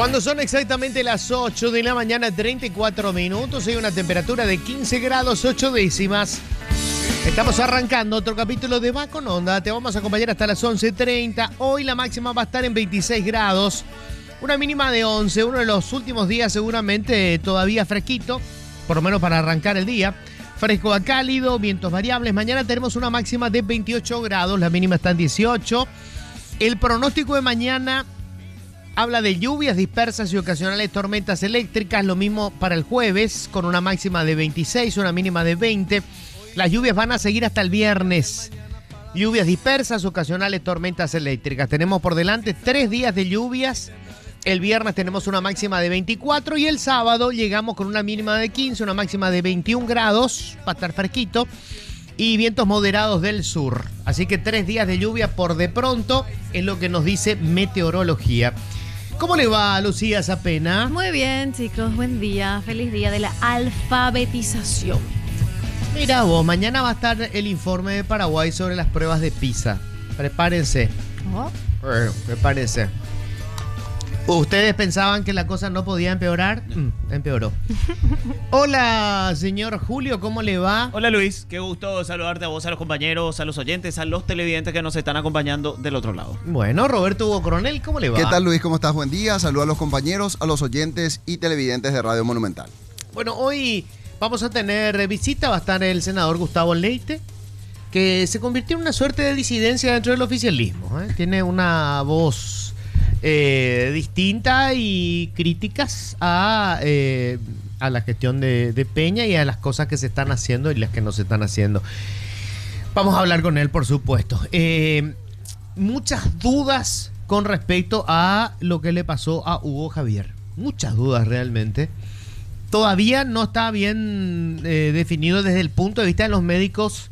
Cuando son exactamente las 8 de la mañana, 34 minutos, hay una temperatura de 15 grados 8 décimas. Estamos arrancando otro capítulo de Va con Onda. Te vamos a acompañar hasta las 11:30. Hoy la máxima va a estar en 26 grados. Una mínima de 11. Uno de los últimos días seguramente todavía fresquito, por lo menos para arrancar el día. Fresco a cálido, vientos variables. Mañana tenemos una máxima de 28 grados. La mínima está en 18. El pronóstico de mañana habla de lluvias dispersas y ocasionales tormentas eléctricas. Lo mismo para el jueves, con una máxima de 26, una mínima de 20. Las lluvias van a seguir hasta el viernes. Lluvias dispersas, ocasionales tormentas eléctricas. Tenemos por delante 3 días de lluvias. El viernes tenemos una máxima de 24 y el sábado llegamos con una mínima de 15, una máxima de 21 grados, para estar fresquito, y vientos moderados del sur. Así que 3 días de lluvia por de pronto es lo que nos dice meteorología. ¿Cómo le va, Lucía Zapena? Muy bien, chicos, buen día. Feliz día de la alfabetización. Mira vos, mañana va a estar el informe de Paraguay sobre las pruebas de PISA. Prepárense. Oh. Prepárense. ¿Ustedes pensaban que la cosa no podía empeorar? Empeoró. Hola, señor Julio, ¿cómo le va? Hola, Luis. Qué gusto saludarte a vos, a los compañeros, a los oyentes, a los televidentes que nos están acompañando del otro lado. Bueno, Roberto Hugo Coronel, ¿cómo le va? ¿Qué tal, Luis? ¿Cómo estás? Buen día. Saludos a los compañeros, a los oyentes y televidentes de Radio Monumental. Bueno, hoy vamos a tener visita. Va a estar el senador Gustavo Leite, que se convirtió en una suerte de disidencia dentro del oficialismo. Tiene una voz distinta y críticas a la gestión de Peña y a las cosas que se están haciendo y las que no se están haciendo. Vamos a hablar con él, por supuesto. Muchas dudas con respecto a lo que le pasó a Hugo Javier. Muchas dudas realmente. Todavía no está bien definido desde el punto de vista de los médicos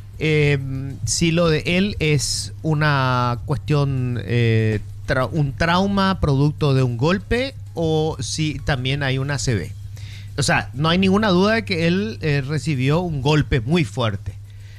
si lo de él es una cuestión un trauma producto de un golpe o si también hay una ACV. O sea, no hay ninguna duda de que él recibió un golpe muy fuerte.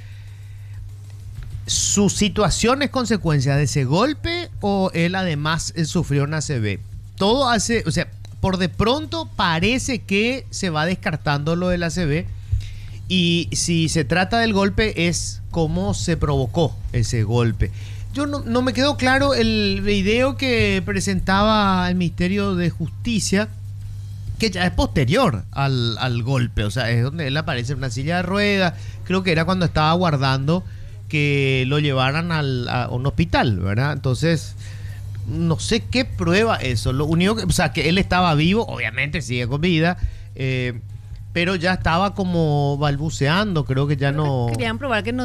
¿Su situación es consecuencia de ese golpe o él además sufrió una ACV? Todo hace, o sea, por de pronto parece que se va descartando lo del ACV y si se trata del golpe es cómo se provocó ese golpe. Yo no me quedó claro el video que presentaba el Ministerio de Justicia, que ya es posterior al golpe, o sea, es donde él aparece en una silla de ruedas. Creo que era cuando estaba aguardando que lo llevaran a un hospital, ¿verdad? Entonces, no sé qué prueba eso. Lo único que, o sea, que él estaba vivo, obviamente sigue con vida, pero ya estaba como balbuceando, creo que ya no... Querían probar que no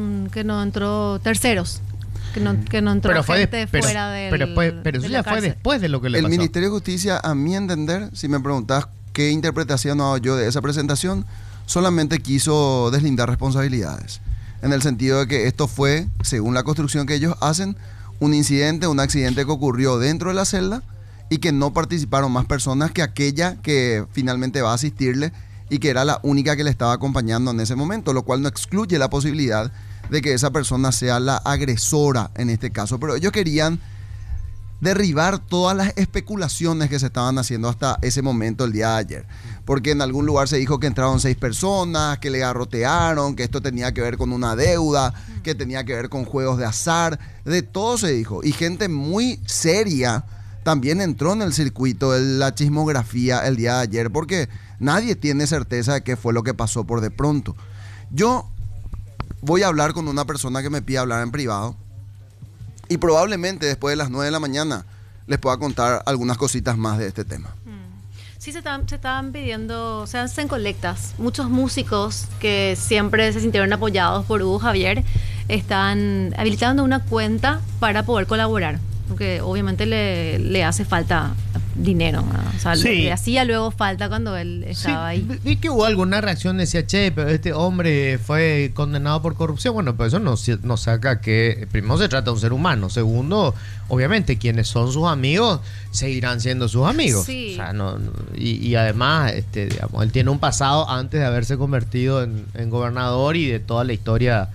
entró terceros. Que no entró pero gente fuera del... Pero eso ya fue después de lo que le pasó. El Ministerio de Justicia, a mi entender, si me preguntás qué interpretación hago yo de esa presentación, solamente quiso deslindar responsabilidades. En el sentido de que esto fue, según la construcción que ellos hacen, un accidente que ocurrió dentro de la celda y que no participaron más personas que aquella que finalmente va a asistirle y que era la única que le estaba acompañando en ese momento, lo cual no excluye la posibilidad de que esa persona sea la agresora en este caso. Pero ellos querían derribar todas las especulaciones que se estaban haciendo hasta ese momento el día de ayer. Porque en algún lugar se dijo que entraron 6 personas, que le garrotearon, que esto tenía que ver con una deuda, que tenía que ver con juegos de azar. De todo se dijo. Y gente muy seria también entró en el circuito de la chismografía el día de ayer, porque nadie tiene certeza de qué fue lo que pasó por de pronto. Yo voy a hablar con una persona que me pide hablar en privado y probablemente después de las 9 de la mañana les pueda contar algunas cositas más de este tema. Sí, se estaban pidiendo, se hacen colectas. Muchos músicos que siempre se sintieron apoyados por Hugo Javier están habilitando una cuenta para poder colaborar, porque obviamente le hace falta dinero, ¿no? O sea, sí. Le hacía luego falta cuando él estaba ahí. Vi que hubo alguna reacción, decía, che, pero este hombre fue condenado por corrupción. Bueno, pero eso no saca que, primero, se trata de un ser humano. Segundo, obviamente, quienes son sus amigos seguirán siendo sus amigos. Sí. O sea, y además, digamos, él tiene un pasado antes de haberse convertido en gobernador y de toda la historia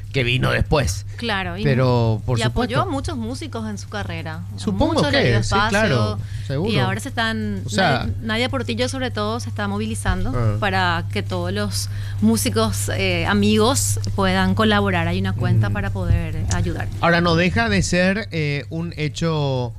que vino después. Claro, Pero, por y supuesto. apoyó a muchos músicos en su carrera. Supongo Mucho le dio que sí, espacio, claro, seguro. Y ahora se están, O sea, Nadia Portillo sobre todo se está movilizando Ah. para que todos los músicos amigos puedan colaborar. Hay una cuenta para poder ayudar. Ahora, no deja de ser un hecho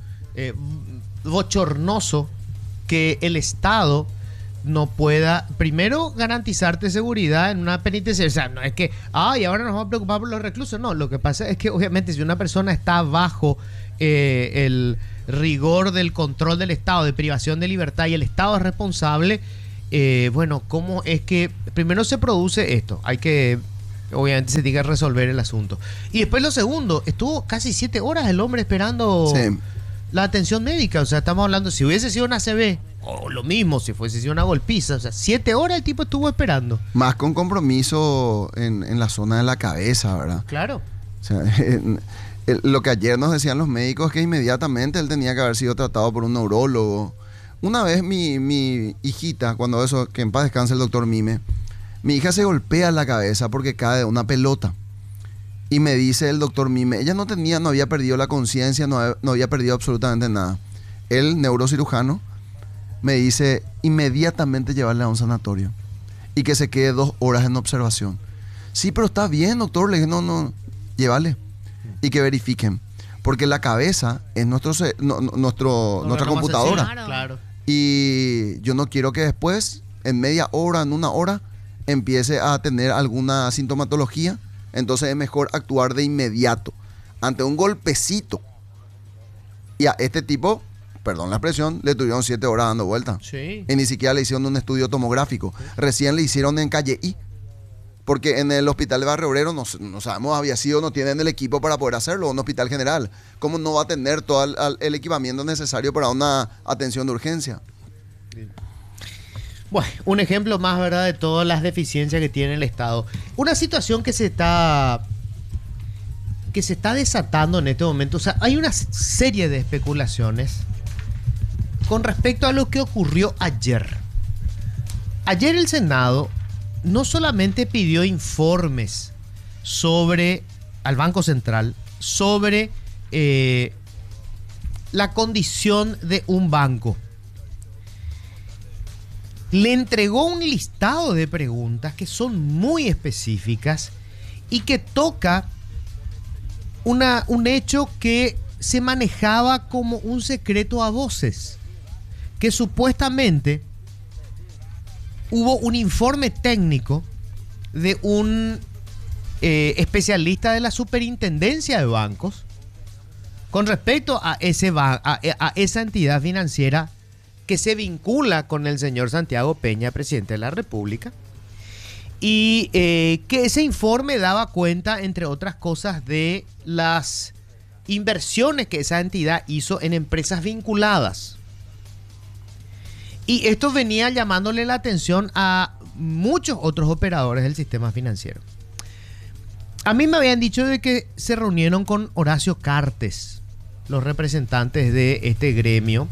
bochornoso que el Estado no pueda, primero, garantizarte seguridad en una penitenciaria. O sea, no es que, y ahora nos vamos a preocupar por los reclusos. No, lo que pasa es que, obviamente, si una persona está bajo el rigor del control del Estado, de privación de libertad, y el Estado es responsable, bueno, ¿cómo es que primero se produce esto? Hay que, obviamente, se tiene que resolver el asunto. Y después lo segundo, estuvo casi 7 horas el hombre esperando la atención médica. O sea, estamos hablando, si hubiese sido una ACV, o lo mismo, si fuese sido una golpiza, o sea, 7 horas el tipo estuvo esperando. Más con compromiso en la zona de la cabeza, ¿verdad? Claro. O sea, lo que ayer nos decían los médicos es que inmediatamente él tenía que haber sido tratado por un neurólogo. Una vez mi hijita, cuando eso, que en paz descanse el doctor Mime, mi hija se golpea la cabeza porque cae de una pelota. Y me dice el doctor Mime, ella no había perdido la conciencia, no había perdido absolutamente nada. El neurocirujano me dice inmediatamente llevarle a un sanatorio y que se quede 2 horas en observación. Sí, pero está bien, doctor. Le dije, no, llévale y que verifiquen. Porque la cabeza es nuestra computadora. Claro. Y yo no quiero que después, en media hora, en 1 hora, empiece a tener alguna sintomatología. Entonces es mejor actuar de inmediato ante un golpecito. Y a este tipo, perdón la expresión, le tuvieron 7 horas dando vuelta. Sí. Y ni siquiera le hicieron un estudio tomográfico. Recién le hicieron en calle I. Porque en el hospital de Barrio Obrero no sabemos, no tienen el equipo para poder hacerlo, un hospital general. ¿Cómo no va a tener todo el equipamiento necesario para una atención de urgencia? Bueno, un ejemplo más, ¿verdad?, de todas las deficiencias que tiene el Estado. Una situación que se está desatando en este momento. O sea, hay una serie de especulaciones con respecto a lo que ocurrió ayer. Ayer el Senado no solamente pidió informes al Banco Central sobre la condición de un banco. Le entregó un listado de preguntas que son muy específicas y que toca un hecho que se manejaba como un secreto a voces, que supuestamente hubo un informe técnico de un especialista de la Superintendencia de Bancos con respecto a esa entidad financiera que se vincula con el señor Santiago Peña, presidente de la República, y que ese informe daba cuenta, entre otras cosas, de las inversiones que esa entidad hizo en empresas vinculadas. Y esto venía llamándole la atención a muchos otros operadores del sistema financiero. A mí me habían dicho de que se reunieron con Horacio Cartes, los representantes de este gremio,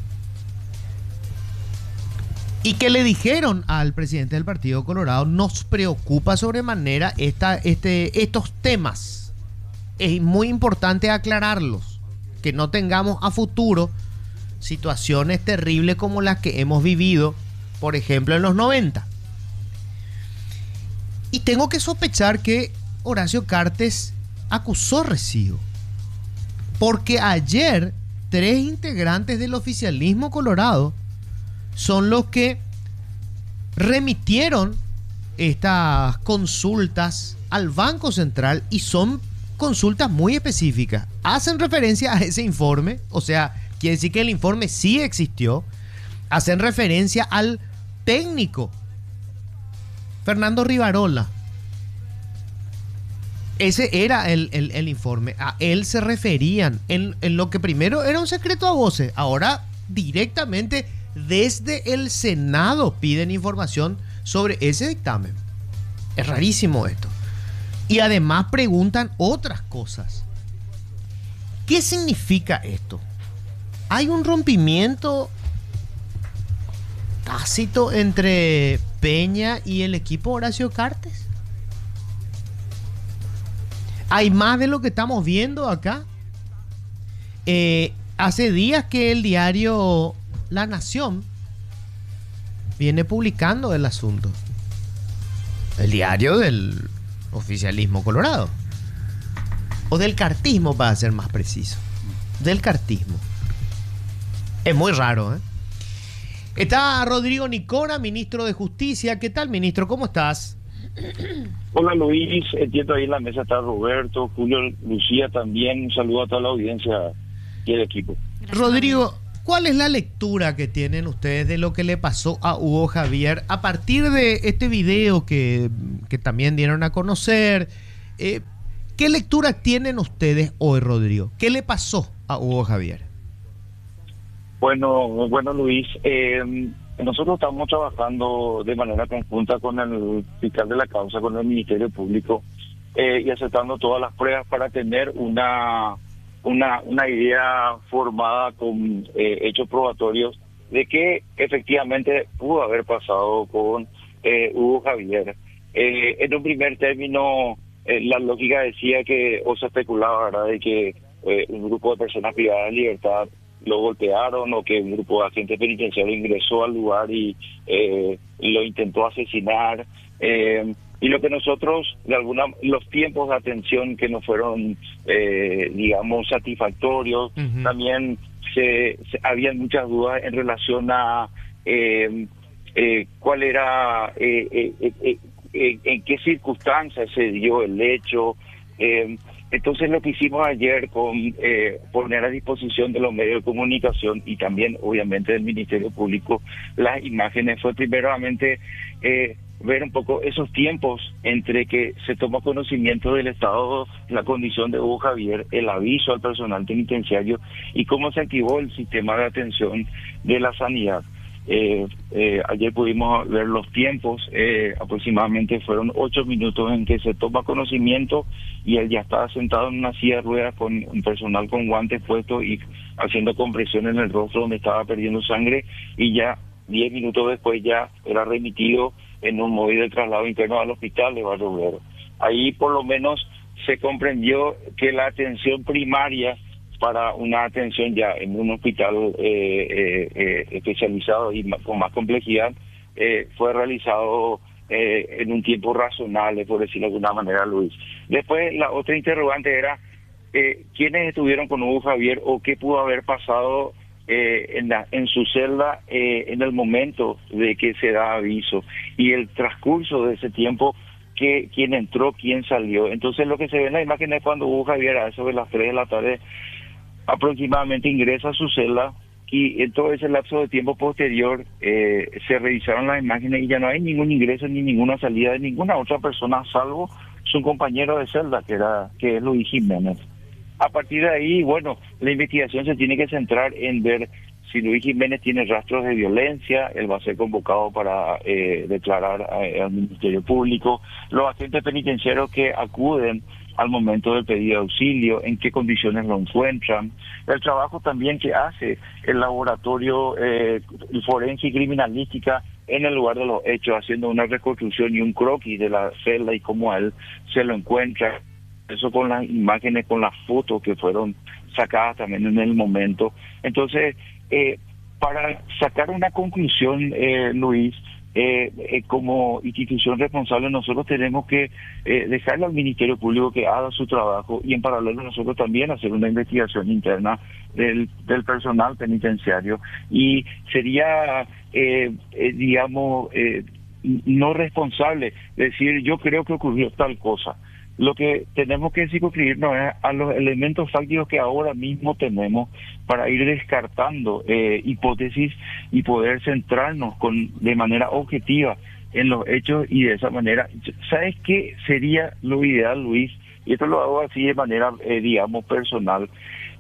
y que le dijeron al presidente del Partido Colorado: nos preocupa sobremanera estos temas. Es muy importante aclararlos, que no tengamos a futuro situaciones terribles como las que hemos vivido, por ejemplo, en los 90. Y tengo que sospechar que Horacio Cartes acusó recibo, porque ayer 3 integrantes del oficialismo colorado son los que remitieron estas consultas al Banco Central, y son consultas muy específicas. Hacen referencia a ese informe, o sea, quiere decir que el informe sí existió. Hacen referencia al técnico Fernando Rivarola. Ese era el informe. A él se referían en lo que primero era un secreto a voces. Ahora directamente desde el Senado piden información sobre ese dictamen. Es rarísimo esto. Y además preguntan otras cosas. ¿Qué significa esto? ¿Hay un rompimiento tácito entre Peña y el equipo Horacio Cartes? Hay más de lo que estamos viendo acá. Hace días que el diario La Nación viene publicando el asunto. El diario del oficialismo colorado. O del cartismo, para ser más preciso. Del cartismo. Es muy raro, ¿eh? Está Rodrigo Nicora, ministro de Justicia. ¿Qué tal, ministro? ¿Cómo estás? Hola Luis, entiendo ahí en la mesa está Roberto, Julio, Lucía también. Un saludo a toda la audiencia y el equipo. Gracias, Rodrigo, ¿cuál es la lectura que tienen ustedes de lo que le pasó a Hugo Javier a partir de este video que también dieron a conocer? ¿Qué lectura tienen ustedes hoy, Rodrigo? ¿Qué le pasó a Hugo Javier? Bueno Luis, nosotros estamos trabajando de manera conjunta con el fiscal de la causa, con el Ministerio Público, y aceptando todas las pruebas para tener una idea formada con hechos probatorios de que efectivamente pudo haber pasado con Hugo Javier. En un primer término, la lógica decía que, o se especulaba, ¿verdad?, de que un grupo de personas privadas de libertad lo golpearon, o que un grupo de agentes penitenciarios ingresó al lugar y lo intentó asesinar. Y lo que nosotros, los tiempos de atención que no fueron, digamos, satisfactorios, también habían muchas dudas en relación a cuál era, en qué circunstancias se dio el hecho. Entonces lo que hicimos ayer con poner a disposición de los medios de comunicación y también obviamente del Ministerio Público las imágenes fue primeramente ver un poco esos tiempos entre que se tomó conocimiento del estado, la condición de Hugo Javier, el aviso al personal penitenciario y cómo se activó el sistema de atención de la sanidad. Ayer pudimos ver los tiempos, aproximadamente fueron 8 minutos en que se toma conocimiento y él ya estaba sentado en una silla de ruedas con un personal con guantes puestos y haciendo compresión en el rostro donde estaba perdiendo sangre, y ya 10 minutos después ya era remitido en un móvil de traslado interno al hospital de Barrio Obrero. Ahí por lo menos se comprendió que la atención primaria para una atención ya en un hospital especializado y con más complejidad fue realizado en un tiempo razonable, por decirlo de alguna manera, Luis. Después la otra interrogante era quiénes estuvieron con Hugo Javier o qué pudo haber pasado en su celda en el momento de que se da aviso y el transcurso de ese tiempo, que quién entró, quién salió. Entonces lo que se ve en la imagen es cuando Hugo Javier a eso de las 3 de la tarde aproximadamente ingresa a su celda, y en todo ese lapso de tiempo posterior se revisaron las imágenes y ya no hay ningún ingreso ni ninguna salida de ninguna otra persona salvo su compañero de celda, que es Luis Jiménez. A partir de ahí, bueno, la investigación se tiene que centrar en ver si Luis Jiménez tiene rastros de violencia. Él va a ser convocado para declarar al Ministerio Público. Los agentes penitenciarios que acuden al momento del pedido de auxilio, en qué condiciones lo encuentran. El trabajo también que hace el laboratorio forense y criminalística en el lugar de los hechos, haciendo una reconstrucción y un croquis de la celda y cómo a él se lo encuentra. Eso con las imágenes, con las fotos que fueron sacadas también en el momento. Entonces, para sacar una conclusión, Luis, como institución responsable, nosotros tenemos que dejarle al Ministerio Público que haga su trabajo y en paralelo nosotros también hacer una investigación interna del personal penitenciario. Y sería, digamos, no responsable decir yo creo que ocurrió tal cosa. Lo que tenemos que circunscribirnos es a los elementos fácticos que ahora mismo tenemos para ir descartando hipótesis y poder centrarnos de manera objetiva en los hechos, y de esa manera, ¿sabes qué sería lo ideal, Luis? Y esto lo hago así de manera, digamos, personal.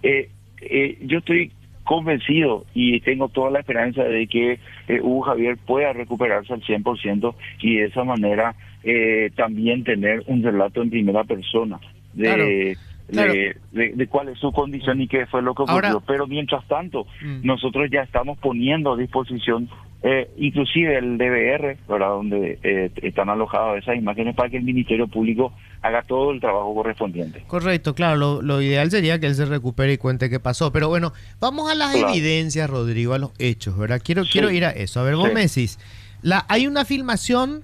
Yo estoy convencido y tengo toda la esperanza de que Hugo Javier pueda recuperarse al 100% y de esa manera también tener un relato en primera persona de cuál es su condición y qué fue lo que ocurrió. Pero mientras tanto, nosotros ya estamos poniendo a disposición inclusive el DVR, ¿verdad? Donde están alojadas esas imágenes para que el Ministerio Público haga todo el trabajo correspondiente. Correcto, claro, lo ideal sería que él se recupere y cuente qué pasó. Pero bueno, vamos a las evidencias, Rodrigo, a los hechos, ¿verdad? Quiero ir a eso. A ver, vos me decís, hay una filmación,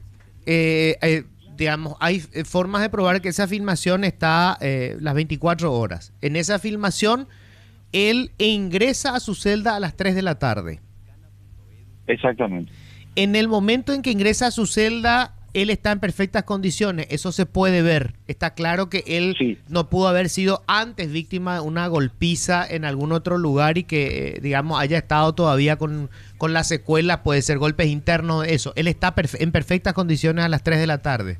digamos, hay formas de probar que esa filmación está las 24 horas. En esa filmación, él ingresa a su celda a las 3 de la tarde. Exactamente. En el momento en que ingresa a su celda, él está en perfectas condiciones, eso se puede ver. Está claro que él no pudo haber sido antes víctima de una golpiza en algún otro lugar y que, digamos, haya estado todavía con la secuela, puede ser golpes internos, eso. Él está en perfectas condiciones a las 3 de la tarde.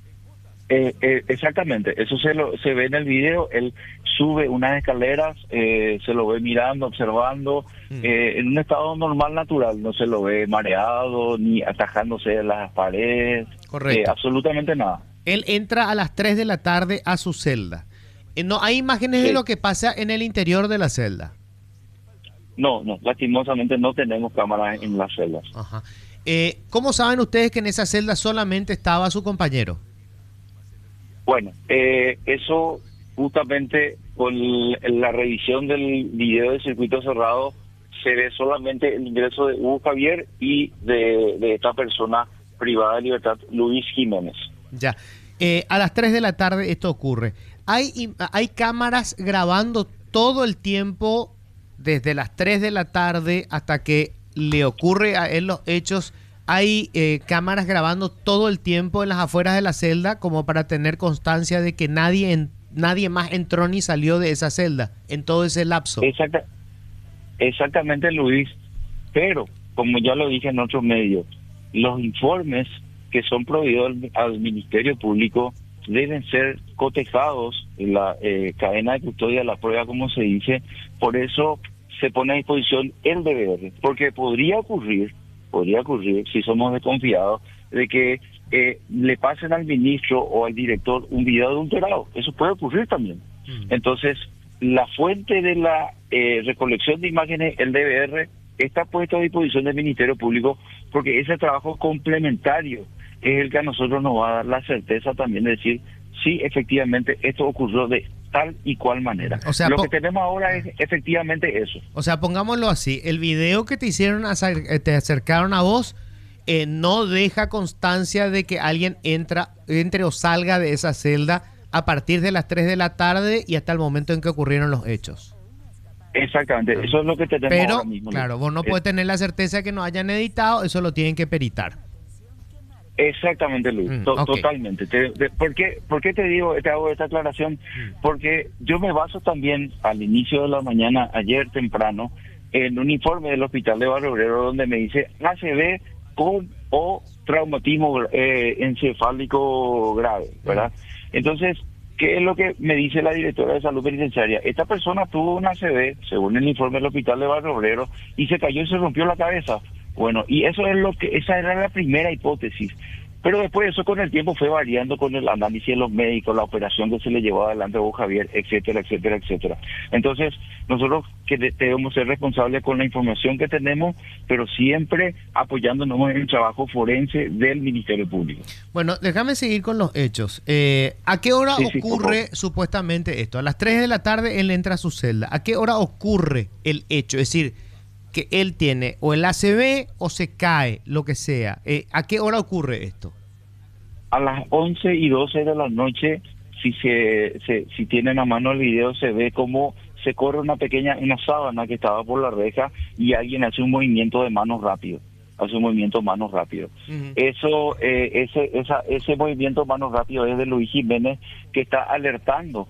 Exactamente, eso se ve en el video. Él sube unas escaleras, se lo ve mirando, observando, en un estado normal, natural. No se lo ve mareado ni atajándose de las paredes. Correcto. Absolutamente nada. Él entra a las 3 de la tarde a su celda. No hay imágenes de lo que pasa en el interior de la celda. No, lastimosamente no tenemos cámaras en las celdas. Ajá. ¿Cómo saben ustedes que en esa celda solamente estaba su compañero? Bueno, eso justamente con la revisión del video de circuito cerrado se ve solamente el ingreso de Hugo Javier y de esta persona privada de libertad, Luis Jiménez. Ya. A las 3 de la tarde esto ocurre. Hay cámaras grabando todo el tiempo desde las 3 de la tarde hasta que le ocurre a él los hechos. Hay cámaras grabando todo el tiempo en las afueras de la celda como para tener constancia de que nadie más entró ni salió de esa celda en todo ese lapso. Exactamente, Luis. Pero, como ya lo dije en otros medios, los informes que son prohibidos al Ministerio Público deben ser cotejados en la cadena de custodia de la prueba, como se dice. Por eso se pone a disposición el DVR, porque podría ocurrir, si somos desconfiados, de que le pasen al ministro o al director un video adulterado. Eso puede ocurrir también. Entonces, la fuente de la recolección de imágenes, el DVR, está puesto a disposición del Ministerio Público, porque ese trabajo complementario es el que a nosotros nos va a dar la certeza también de decir, sí, efectivamente, esto ocurrió de tal y cual manera. O sea, lo que tenemos ahora es efectivamente eso. O sea, pongámoslo así, el video que te hicieron, te acercaron a vos, no deja constancia de que alguien entre o salga de esa celda a partir de las 3 de la tarde y hasta el momento en que ocurrieron los hechos. Exactamente, eso es lo que tenemos ahora mismo. Pero, claro, vos no puedes tener la certeza de que no hayan editado, eso lo tienen que peritar. Exactamente, Luis, totalmente. ¿Por qué te hago esta aclaración? Porque yo me baso también al inicio de la mañana, ayer temprano, en un informe del Hospital de Barrio Obrero donde me dice ACV con o traumatismo encefálico grave, ¿verdad? Entonces, ¿qué es lo que me dice la directora de salud penitenciaria? Esta persona tuvo un ACV, según el informe del Hospital de Barrio Obrero, y se cayó y se rompió la cabeza. Bueno, y esa era la primera hipótesis. Pero después eso con el tiempo fue variando con el análisis de los médicos, la operación que se le llevó adelante a Hugo Javier, etcétera, etcétera, etcétera. Entonces, nosotros debemos ser responsables con la información que tenemos, pero siempre apoyándonos en el trabajo forense del Ministerio Público. Bueno, déjame seguir con los hechos. ¿A qué hora ocurre supuestamente esto? A las 3 de la tarde él entra a su celda. ¿A qué hora ocurre el hecho? Es decir, que él tiene o el ACV o se cae, lo que sea. ¿A qué hora ocurre esto? A las 11:12 de la noche, si tienen a mano el video, se ve como se corre una sábana que estaba por la reja y alguien hace un movimiento de manos rápido. Eso, ese movimiento de manos rápido es de Luis Jiménez, que está alertando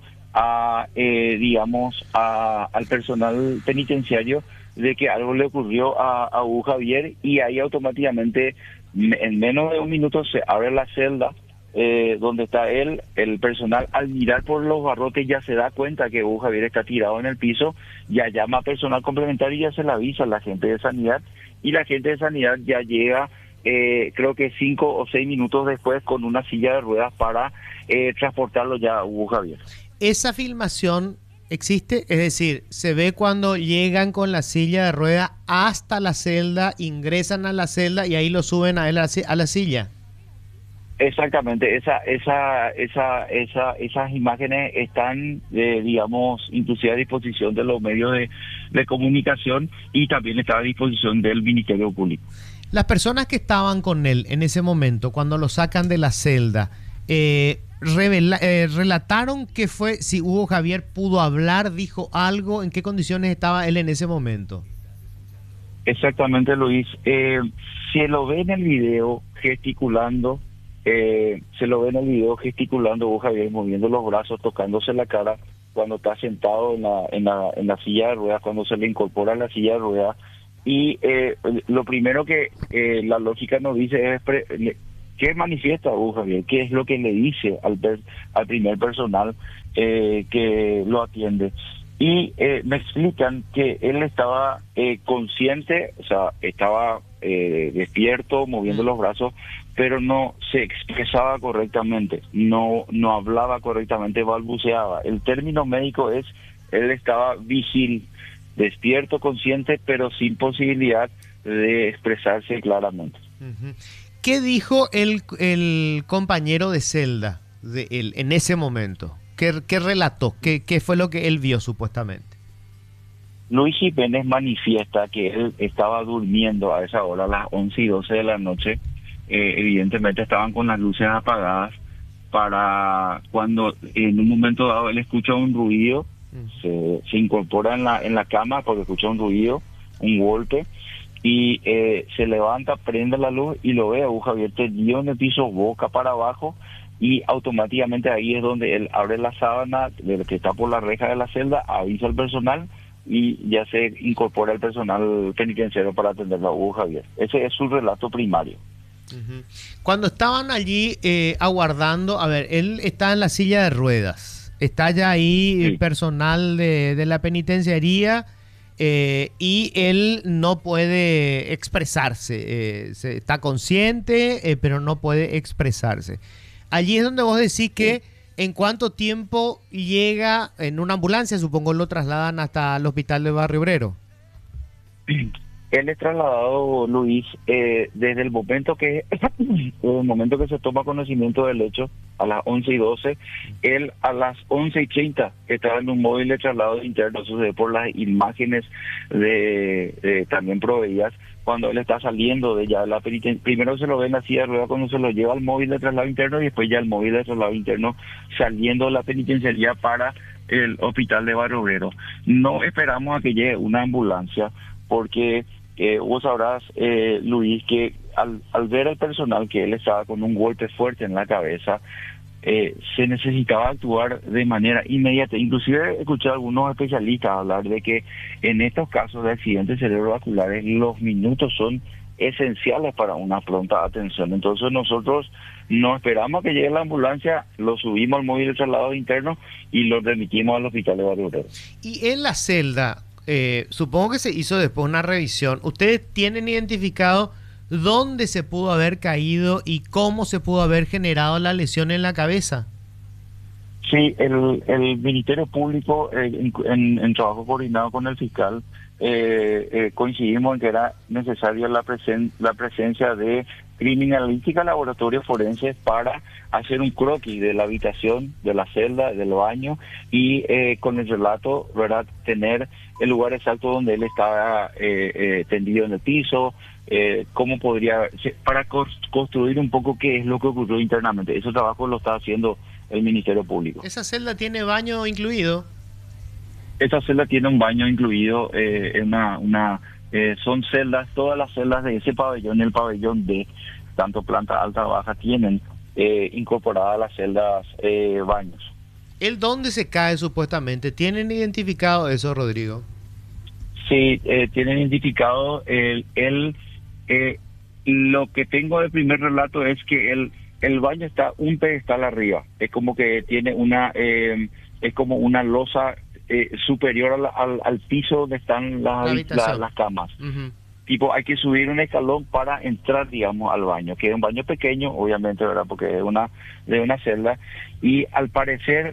al personal penitenciario de que algo le ocurrió a Hugo Javier, y ahí automáticamente en menos de un minuto se abre la celda donde está él. El personal, al mirar por los barrotes, ya se da cuenta que Hugo Javier está tirado en el piso, ya llama a personal complementario y ya se le avisa a la gente de sanidad, y la gente de sanidad ya llega creo que 5 o 6 minutos después con una silla de ruedas para transportarlo ya a Hugo Javier. Esa filmación existe, es decir, se ve cuando llegan con la silla de rueda hasta la celda, ingresan a la celda y ahí lo suben a él a la silla. Exactamente, esas imágenes están, digamos, inclusive a disposición de los medios de comunicación y también está a disposición del Ministerio Público. Las personas que estaban con él en ese momento, cuando lo sacan de la celda, relataron qué fue, si Hugo Javier pudo hablar, dijo algo, en qué condiciones estaba él en ese momento. Exactamente, Luis. Se lo ve en el video gesticulando. Hugo Javier moviendo los brazos, tocándose la cara cuando está sentado en la silla de ruedas, cuando se le incorpora a la silla de ruedas. Y lo primero que la lógica nos dice es qué manifiesta Hugo Javier, qué es lo que le dice al primer personal que lo atiende. Y me explican que él estaba consciente, o sea, estaba despierto, moviendo los brazos, pero no se expresaba correctamente, no hablaba correctamente, balbuceaba. El término médico es, él estaba vigil, despierto, consciente, pero sin posibilidad de expresarse claramente. ¿Qué dijo el compañero de celda de él en ese momento? ¿Qué relató? ¿Qué fue lo que él vio supuestamente? Luis Jiménez manifiesta que él estaba durmiendo a esa hora, a las 11:12 de la noche. Evidentemente estaban con las luces apagadas, para cuando en un momento dado él escucha un ruido, se incorpora en la cama porque escucha un ruido, un golpe, y se levanta, prende la luz y lo ve a Hugo Javier tendido en el piso, boca para abajo, y automáticamente ahí es donde él abre la sábana de que está por la reja de la celda, avisa al personal y ya se incorpora el personal penitenciario para atender a Hugo Javier. Ese es su relato primario. Cuando estaban allí aguardando, a ver, él está en la silla de ruedas, está ya ahí el personal de la penitenciaría y él no puede expresarse, está consciente, pero no puede expresarse. Allí es donde vos decís que en cuánto tiempo llega en una ambulancia, supongo lo trasladan hasta el hospital de Barrio Obrero. Él es trasladado, Luis, desde el momento que se toma conocimiento del hecho, a las 11:12, él a las 11:30 estaba en un móvil de traslado interno. Eso se ve por las imágenes también proveídas, cuando él está saliendo de ya la penitencia. Primero se lo ve en la silla de ruedas cuando se lo lleva al móvil de traslado interno, y después ya el móvil de traslado interno saliendo de la penitenciaría para el hospital de Barrio Obrero. No esperamos a que llegue una ambulancia, porque vos sabrás, Luis, que al ver al personal que él estaba con un golpe fuerte en la cabeza, se necesitaba actuar de manera inmediata. Inclusive escuché a algunos especialistas hablar de que en estos casos de accidentes cerebrovasculares los minutos son esenciales para una pronta atención. Entonces nosotros no esperamos que llegue la ambulancia, lo subimos al móvil de traslado interno y lo remitimos al hospital de Barrio Obrero. Y en la celda, supongo que se hizo después una revisión. ¿Ustedes tienen identificado dónde se pudo haber caído y cómo se pudo haber generado la lesión en la cabeza? Sí, el Ministerio Público, en trabajo coordinado con el fiscal, coincidimos en que era necesaria la presencia de criminalística, laboratorio forense, para hacer un croquis de la habitación, de la celda, del baño, y con el relato, ¿verdad?, tener el lugar exacto donde él estaba tendido en el piso, cómo podría, para construir un poco qué es lo que ocurrió internamente. Ese trabajo lo está haciendo el Ministerio Público. ¿Esa celda tiene baño incluido? Esa celda tiene un baño incluido, son celdas, todas las celdas de ese pabellón, el pabellón D, tanto planta alta o baja, tienen incorporadas las celdas baños. ¿El dónde se cae supuestamente? ¿Tienen identificado eso, Rodrigo? Sí, tienen identificado lo que tengo del primer relato es que el baño está un pedestal arriba, es como que tiene es como una losa superior al piso donde están las camas. tipo hay que subir un escalón para entrar, digamos, al baño, que es un baño pequeño, obviamente, ¿verdad? Porque es de una celda, y al parecer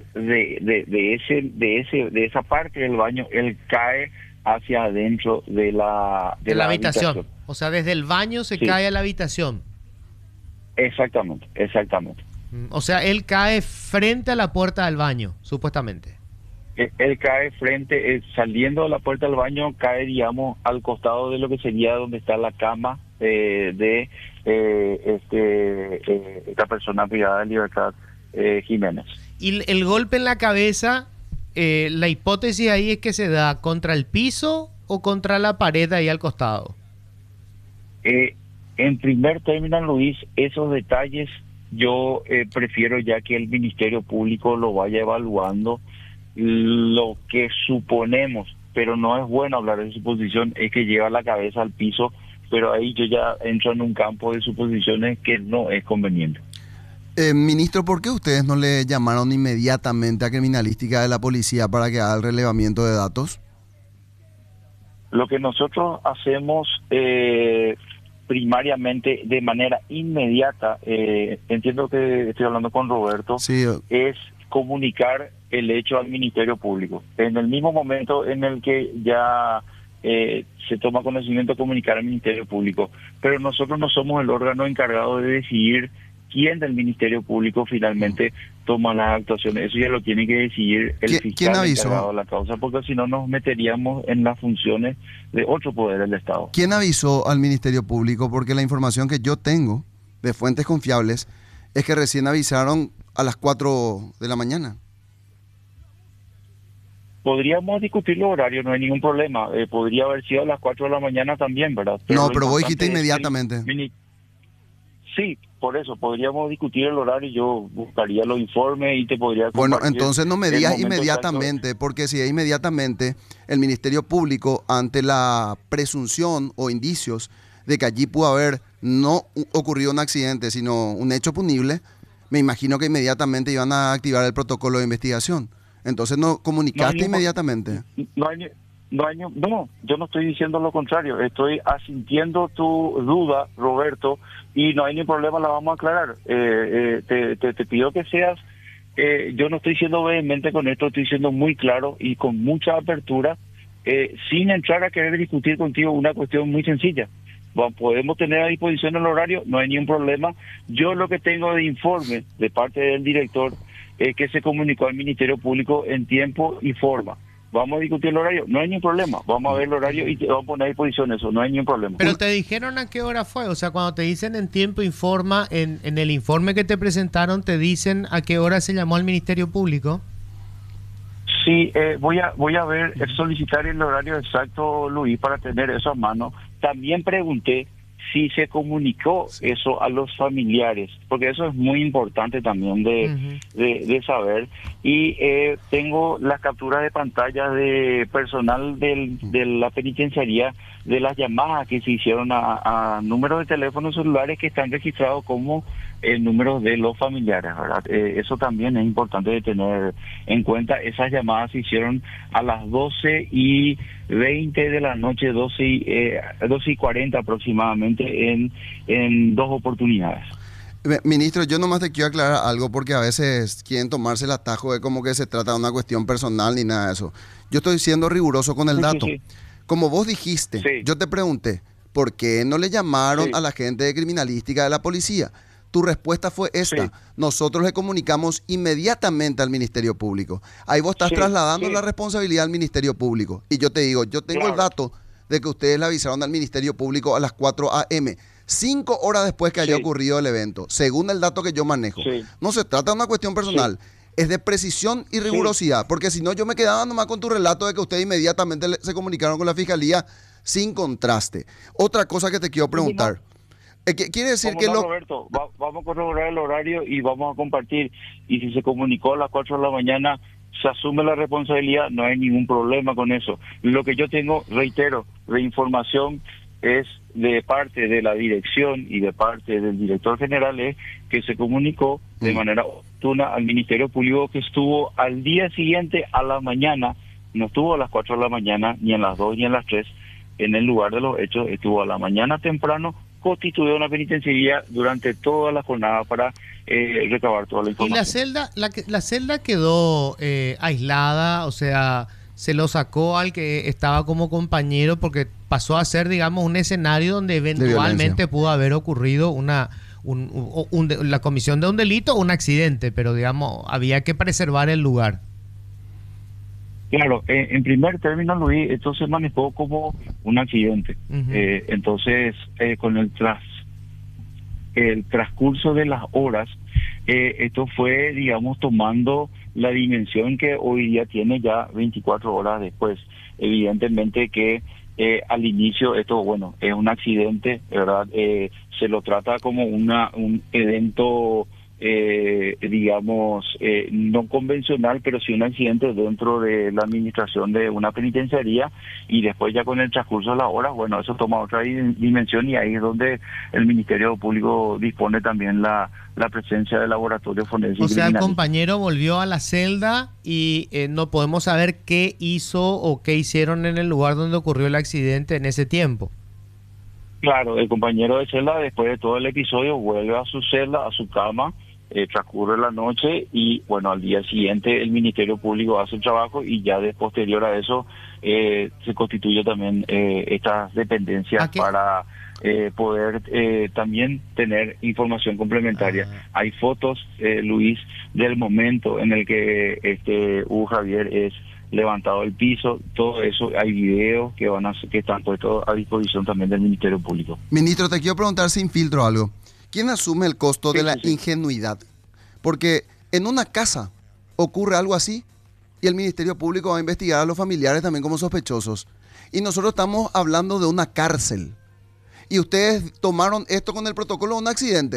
de esa parte del baño, él cae hacia adentro de la habitación. O sea, desde el baño se cae a la habitación. Exactamente, exactamente. O sea, él cae frente a la puerta del baño, supuestamente. Él cae saliendo de la puerta del baño, cae, digamos, al costado de lo que sería donde está la cama de esta persona privada de libertad, Jiménez. Y el golpe en la cabeza, la hipótesis ahí es que se da contra el piso o contra la pared ahí al costado. En primer término, Luis, esos detalles yo prefiero ya que el Ministerio Público lo vaya evaluando. Lo que suponemos, pero no es bueno hablar de suposición, es que lleva la cabeza al piso, pero ahí yo ya entro en un campo de suposiciones que no es conveniente. Ministro, ¿por qué ustedes no le llamaron inmediatamente a criminalística de la policía para que haga el relevamiento de datos? Lo que nosotros hacemos primariamente de manera inmediata, entiendo que estoy hablando con Roberto, sí, es comunicar el hecho al Ministerio Público. En el mismo momento en el que ya se toma conocimiento, comunicar al Ministerio Público. Pero nosotros no somos el órgano encargado de decidir quién del Ministerio Público finalmente toma las actuaciones. Eso ya lo tiene que decidir el fiscal encargado de la causa, porque si no nos meteríamos en las funciones de otro poder del Estado. ¿Quién avisó al Ministerio Público? Porque la información que yo tengo de fuentes confiables es que recién avisaron a las 4 de la mañana. Podríamos discutir los horarios, no hay ningún problema. Podría haber sido a las 4 de la mañana también, ¿verdad? Pero vos dijiste inmediatamente. Sí, por eso, podríamos discutir el horario, yo buscaría los informes y te podría compartir. Bueno, entonces no me digas inmediatamente, exacto, porque si es inmediatamente, el Ministerio Público, ante la presunción o indicios de que allí pudo haber no ocurrido un accidente, sino un hecho punible, me imagino que inmediatamente iban a activar el protocolo de investigación. Entonces no comunicaste inmediatamente. No, yo no estoy diciendo lo contrario, estoy asintiendo tu duda, Roberto, y no hay ni problema, la vamos a aclarar. Te pido que seas, yo no estoy siendo vehemente con esto, estoy siendo muy claro y con mucha apertura, sin entrar a querer discutir contigo una cuestión muy sencilla. Podemos tener a disposición el horario, no hay ningún problema. Yo lo que tengo de informe de parte del director es que se comunicó al Ministerio Público en tiempo y forma. Vamos a discutir el horario, no hay ningún problema. Vamos a ver el horario y te vamos a poner a disposición eso, no hay ningún problema. Pero te dijeron a qué hora fue, o sea, cuando te dicen en tiempo y forma, en el informe que te presentaron, te dicen a qué hora se llamó al Ministerio Público. Sí, voy a ver, solicitar el horario exacto, Luis, para tener eso a mano. También pregunté si se comunicó eso a los familiares, porque eso es muy importante también de saber. Y tengo las capturas de pantalla de personal de la penitenciaría de las llamadas que se hicieron a números de teléfonos celulares que están registrados como números de los familiares, ¿verdad? Eso también es importante de tener en cuenta. Esas llamadas se hicieron a las 12:20 de la noche, 12:40 aproximadamente, en dos oportunidades. Ministro, yo nomás te quiero aclarar algo, porque a veces quieren tomarse el atajo de como que se trata de una cuestión personal ni nada de eso. Yo estoy siendo riguroso con el dato. Sí. Como vos dijiste, yo te pregunté, ¿por qué no le llamaron a la gente de criminalística de la policía? Tu respuesta fue esta: nosotros le comunicamos inmediatamente al Ministerio Público. Ahí vos estás trasladando la responsabilidad al Ministerio Público. Y yo te digo, yo tengo el dato de que ustedes le avisaron al Ministerio Público a las 4 a.m., 5 horas después que haya ocurrido el evento, según el dato que yo manejo. No se trata de una cuestión personal, es de precisión y rigurosidad, porque si no yo me quedaba nomás con tu relato de que ustedes inmediatamente se comunicaron con la Fiscalía sin contraste. Otra cosa que te quiero preguntar. Quiere decir que Roberto, vamos a corroborar el horario y vamos a compartir. Y si se comunicó a las 4 de la mañana, se asume la responsabilidad, no hay ningún problema con eso. Lo que yo tengo, reitero, de información es de parte de la dirección y de parte del director general, es que se comunicó de manera oportuna al Ministerio Público, que estuvo al día siguiente a la mañana, no estuvo a las 4 de la mañana, ni a las 2 ni a las 3, en el lugar de los hechos, estuvo a la mañana temprano, constituyó una penitenciaría durante toda la jornada para recabar toda la ¿Y información. la celda quedó aislada? O sea, se lo sacó al que estaba como compañero porque pasó a ser, digamos, un escenario donde eventualmente pudo haber ocurrido la comisión de un delito o un accidente, pero digamos, había que preservar el lugar. Claro, en primer término, Luis, esto se manejó como un accidente. Entonces, con el transcurso de las horas, esto fue, digamos, tomando la dimensión que hoy día tiene ya 24 horas después. Evidentemente que al inicio esto, bueno, es un accidente, ¿verdad? Se lo trata como un evento, digamos, no convencional, pero sí un accidente dentro de la administración de una penitenciaría, y después ya con el transcurso de las horas, bueno, eso toma otra dimensión, y ahí es donde el Ministerio Público dispone también la presencia del laboratorio forense. O sea, el criminalístico. compañero volvió a la celda y no podemos saber qué hizo o qué hicieron en el lugar donde ocurrió el accidente en ese tiempo. Claro, el compañero de celda, después de todo el episodio, vuelve a su celda, a su cama, transcurre la noche, y bueno, al día siguiente el Ministerio Público hace el trabajo, y ya de posterior a eso se constituye también estas dependencias para poder también tener información complementaria. Hay fotos, Luis, del momento en el que Hugo Javier es levantado del piso, todo eso, hay videos que están puestos a disposición también del Ministerio Público. Ministro, te quiero preguntar sin filtro algo. ¿Quién asume el costo de la ingenuidad? Porque en una casa ocurre algo así y el Ministerio Público va a investigar a los familiares también como sospechosos. Y nosotros estamos hablando de una cárcel. Y ustedes tomaron esto con el protocolo de un accidente.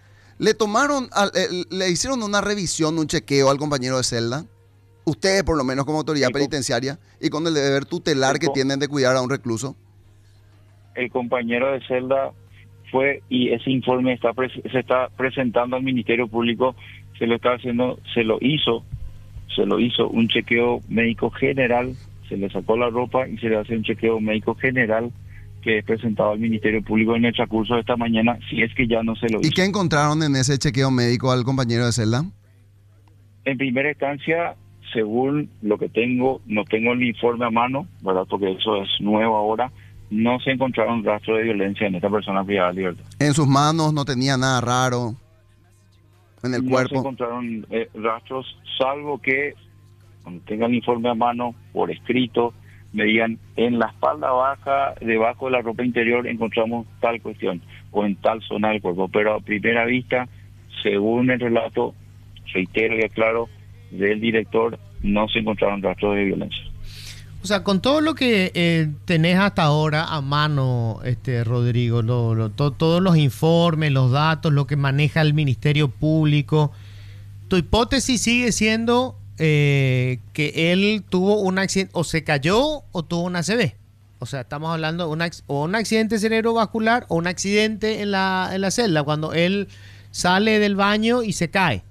Le hicieron una revisión, un chequeo al compañero de celda. Ustedes, por lo menos como autoridad penitenciaria, y con el deber tutelar que tienen de cuidar a un recluso. El compañero de celda fue, y ese informe se está presentando al Ministerio Público, se lo hizo un chequeo médico general, se le sacó la ropa y se le hace un chequeo médico general que es presentado al Ministerio Público en el transcurso de esta mañana, si es que ya no se lo hizo. ¿Y qué encontraron en ese chequeo médico al compañero de celda? En primera instancia, según lo que tengo, no tengo el informe a mano, ¿verdad? Porque eso es nuevo ahora. No se encontraron rastros de violencia en esta persona privada de libertad. En sus manos no tenía nada raro. En el cuerpo. No se encontraron rastros, salvo que cuando tenga el informe a mano, por escrito, me digan, en la espalda baja, debajo de la ropa interior, encontramos tal cuestión, o en tal zona del cuerpo. Pero a primera vista, según el relato, reitero y aclaro, del director, no se encontraron rastros de violencia. O sea, con todo lo que tenés hasta ahora a mano, Rodrigo, todos los informes, los datos, lo que maneja el Ministerio Público, tu hipótesis sigue siendo que él tuvo un accidente, o se cayó o tuvo una ACV. O sea, estamos hablando de un accidente cerebrovascular o un accidente en la celda, cuando él sale del baño y se cae.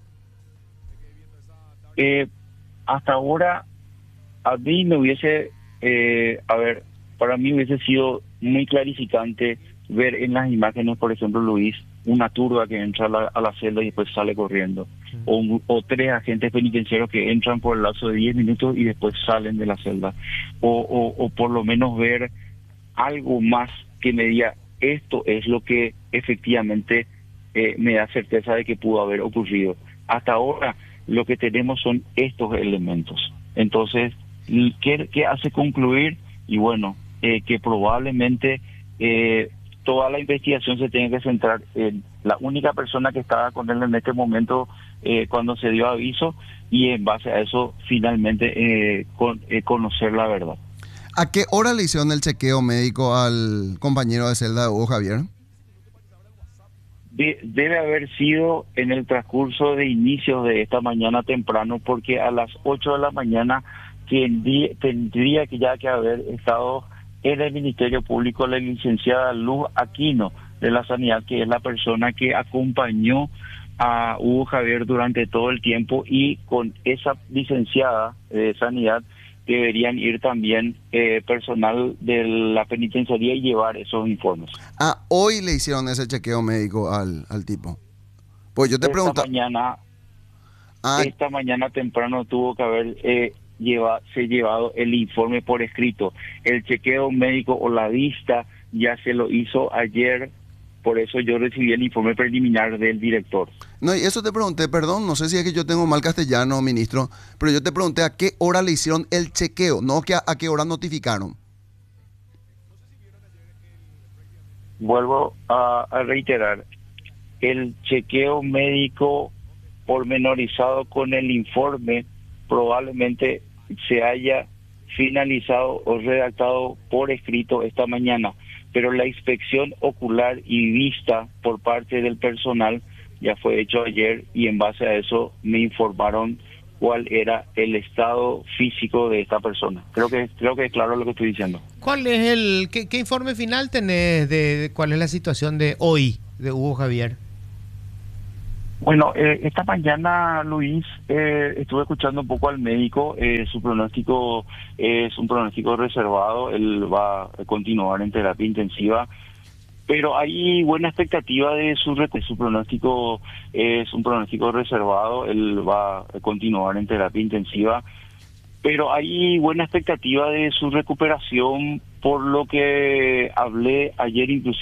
Hasta ahora, a mí me hubiese, para mí hubiese sido muy clarificante ver en las imágenes, por ejemplo, Luis, una turba que entra a la celda y después sale corriendo, o 3 agentes penitenciarios que entran por el lapso de 10 minutos y después salen de la celda, o por lo menos ver algo más que me diga, esto es lo que efectivamente me da certeza de que pudo haber ocurrido. Hasta ahora lo que tenemos son estos elementos. Entonces, ¿qué hace concluir? Y bueno, que probablemente toda la investigación se tenga que centrar en la única persona que estaba con él en este momento cuando se dio aviso, y en base a eso finalmente conocer la verdad. ¿A qué hora le hicieron el chequeo médico al compañero de celda de Hugo Javier? Debe haber sido en el transcurso de inicios de esta mañana temprano, porque a las 8 de la mañana tendría que ya que haber estado en el Ministerio Público la licenciada Luz Aquino de la Sanidad, que es la persona que acompañó a Hugo Javier durante todo el tiempo, y con esa licenciada de Sanidad deberían ir también personal de la penitenciaría y llevar esos informes. Ah, hoy le hicieron ese chequeo médico al tipo. Pues yo te pregunto. Esta mañana temprano tuvo que haber llevado el informe por escrito. El chequeo médico o la vista ya se lo hizo ayer, por eso yo recibí el informe preliminar del director. No, y eso te pregunté, perdón, no sé si es que yo tengo mal castellano, ministro, pero yo te pregunté a qué hora le hicieron el chequeo, no que a qué hora notificaron. Vuelvo a reiterar, el chequeo médico pormenorizado con el informe probablemente se haya finalizado o redactado por escrito esta mañana, pero la inspección ocular y vista por parte del personal ya fue hecho ayer y en base a eso me informaron cuál era el estado físico de esta persona. Creo que es claro lo que estoy diciendo. ¿Cuál es qué informe final tenés de cuál es la situación de hoy de Hugo Javier? Bueno, esta mañana, Luis, estuve escuchando un poco al médico. Su pronóstico es un pronóstico reservado. Él va a continuar en terapia intensiva, pero hay buena expectativa de su pronóstico es un pronóstico reservado. Él va a continuar en terapia intensiva, pero hay buena expectativa de su recuperación, por lo que hablé ayer inclusive